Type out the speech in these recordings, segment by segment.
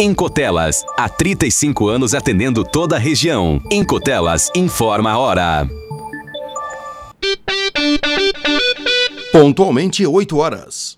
Em Cotelas, há 35 anos atendendo toda a região. Em Cotelas, informa a hora. Pontualmente 8 horas.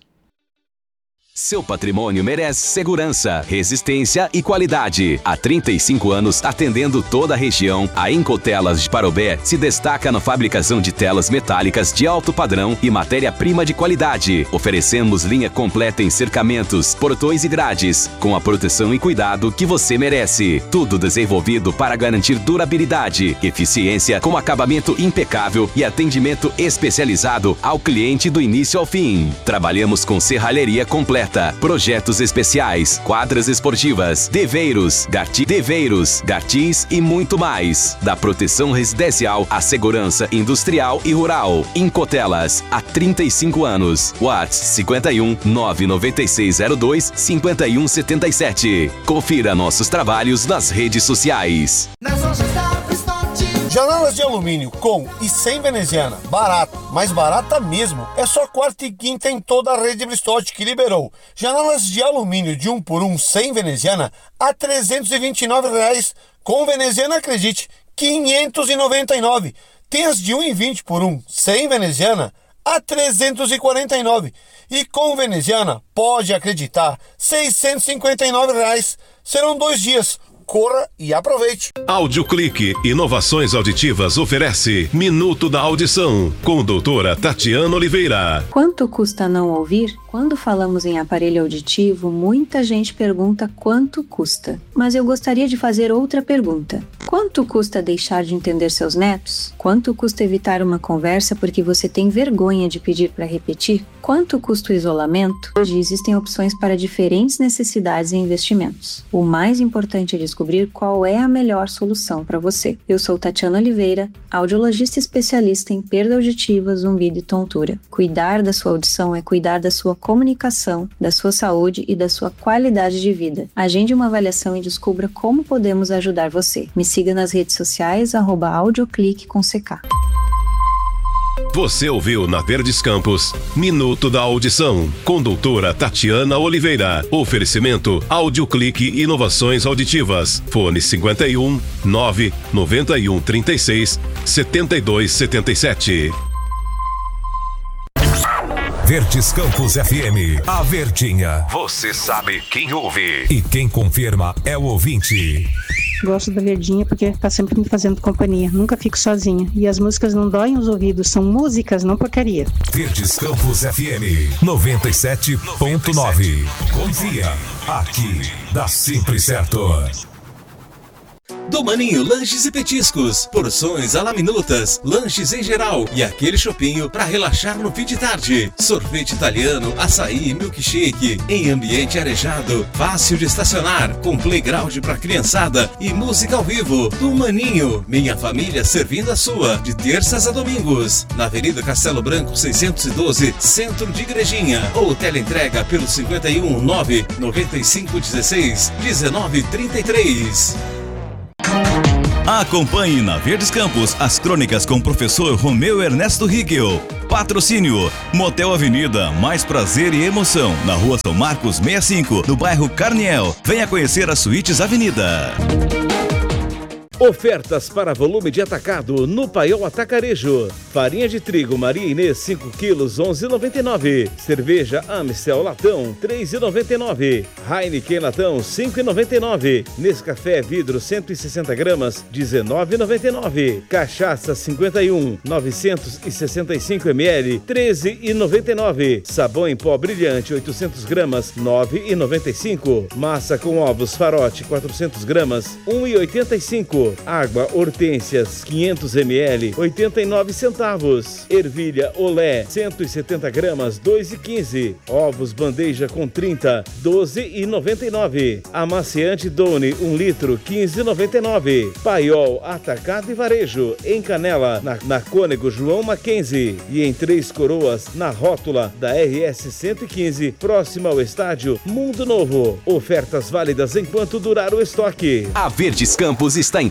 Seu patrimônio merece segurança, resistência e qualidade. Há 35 anos, atendendo toda a região, a Incotelas de Parobé se destaca na fabricação de telas metálicas de alto padrão e matéria-prima de qualidade. Oferecemos linha completa em cercamentos, portões e grades, com a proteção e cuidado que você merece. Tudo desenvolvido para garantir durabilidade, eficiência, com acabamento impecável e atendimento especializado ao cliente do início ao fim. Trabalhamos com serralheria completa, projetos especiais, quadras esportivas, deveiros, gartis e muito mais. Da proteção residencial à segurança industrial e rural. Incotelas, há 35 anos. WhatsApp 51 99602 5177. Confira nossos trabalhos nas redes sociais. Janelas de alumínio com e sem veneziana, barato, mais barata mesmo. É só quarta e quinta em toda a rede Bristotti que liberou. Janelas de alumínio de 1 por 1 sem veneziana a R$ 329. Com veneziana, acredite, R$ 599. Tem as de 1,20 por 1 sem veneziana a R$ 349. E com veneziana, pode acreditar, R$ 659. Serão 2 dias. Corra e aproveite. Audioclique Inovações Auditivas oferece Minuto da Audição com doutora Tatiana Oliveira. Quanto custa não ouvir? Quando falamos em aparelho auditivo, muita gente pergunta quanto custa. Mas eu gostaria de fazer outra pergunta. Quanto custa deixar de entender seus netos? Quanto custa evitar uma conversa porque você tem vergonha de pedir para repetir? Quanto custa o isolamento? Hoje existem opções para diferentes necessidades e investimentos. O mais importante é descobrir qual é a melhor solução para você. Eu sou Tatiana Oliveira, audiologista especialista em perda auditiva, zumbido e tontura. Cuidar da sua audição é cuidar da sua comunicação, da sua saúde e da sua qualidade de vida. Agende uma avaliação e descubra como podemos ajudar você. Me siga nas redes sociais, @audioclique com CK. Você ouviu na Verdes Campos Minuto da Audição com doutora Tatiana Oliveira. Oferecimento Audioclique Inovações Auditivas. Fone 51 991 36 72 77. Verdes Campos FM, a Verdinha. Você sabe quem ouve. E quem confirma é o ouvinte. Gosto da Verdinha porque tá sempre me fazendo companhia. Nunca fico sozinha. E as músicas não doem os ouvidos. São músicas, não porcaria. Verdes Campos FM 97.9. Confia. Aqui dá sempre certo. Do Maninho Lanches e Petiscos, porções à la minutas, lanches em geral e aquele chopinho para relaxar no fim de tarde. Sorvete italiano, açaí e milkshake em ambiente arejado, fácil de estacionar, com playground para criançada e música ao vivo. Do Maninho, minha família servindo a sua, de terças a domingos, na Avenida Castelo Branco 612, Centro de Igrejinha, ou teleentrega pelo 51 99516 1933. Acompanhe na Verdes Campos as crônicas com o professor Romeu Ernesto Riggel. Patrocínio: Motel Avenida, mais prazer e emoção, na rua São Marcos 65, no bairro Carniel. Venha conhecer as Suítes Avenida. Ofertas para volume de atacado no Paiol Atacarejo. Farinha de trigo Maria Inês 5 quilos 11,99. Cerveja Amstel Latão 3,99. Heineken Latão 5,99. Nescafé vidro 160 gramas 19,99. Cachaça 51 965 ml 13,99. Sabão em pó brilhante 800 gramas 9,95. Massa com ovos Farote 400 gramas 1,85. Água Hortênsias 500 ml 89 centavos. Ervilha Olé 170 gramas 2,15. Ovos bandeja com 30 12,99. Amaciante Done 1 litro 15,99. Paiol Atacado e Varejo em Canela na Cônego João Mackenzie e em Três Coroas na rótula da RS 115 próxima ao estádio Mundo Novo. Ofertas válidas enquanto durar o estoque. A Verdes Campos está em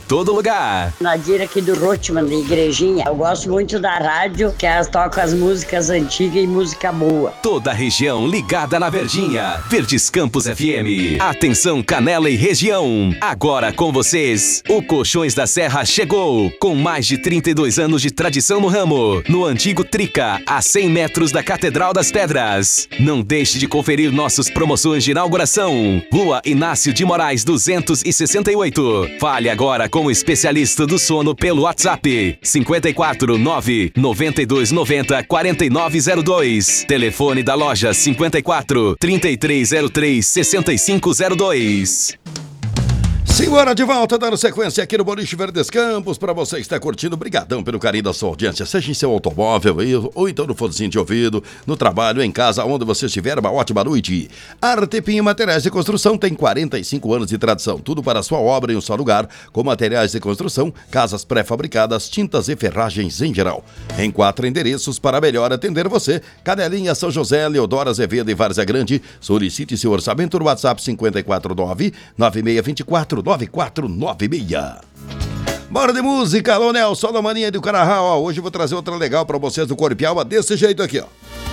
todo lugar. Nadir aqui do Rotman, da Igrejinha. Eu gosto muito da rádio, que elas tocam as músicas antigas e música boa. Toda a região ligada na Verdinha. Verdes Campos FM. Atenção, Canela e região. Agora com vocês, o Colchões da Serra chegou. Com mais de 32 anos de tradição no ramo. No antigo Trica, a 100 metros da Catedral das Pedras. Não deixe de conferir nossas promoções de inauguração. Rua Inácio de Moraes 268. Fale agora com o especialista do sono pelo WhatsApp 54 9 92 90 4902. Telefone da loja 54 3303 6502. Simbora de volta, dando sequência aqui no Boliche Verdes Campos. Para você que está curtindo, brigadão pelo carinho da sua audiência, seja em seu automóvel ou então no fonezinho de ouvido, no trabalho, em casa, onde você estiver, uma ótima noite. Artepim Materiais de Construção tem 45 anos de tradição, tudo para a sua obra em um só lugar, com materiais de construção, casas pré-fabricadas, tintas e ferragens em geral. Em 4 endereços para melhor atender você: Canelinha, São José, Leodoro Azevedo e Várzea Grande. Solicite seu orçamento no WhatsApp 549 9624 9496. Bora de música, alô Nelson, da Mania do Carajal. Hoje eu vou trazer outra legal pra vocês do Corpo e Alma, desse jeito aqui, ó.